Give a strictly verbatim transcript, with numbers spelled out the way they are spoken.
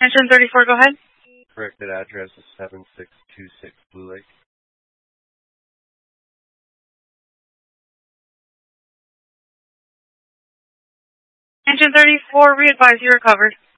Engine thirty-four, go ahead. Corrected address is seven six two six Blue Lake. Engine thirty-four, re-advise you recovered.